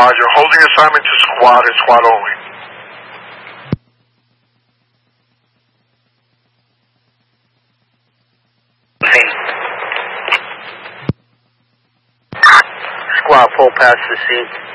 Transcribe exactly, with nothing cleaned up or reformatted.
Roger. Holding assignment to squad and squad only. Squad, full past the scene.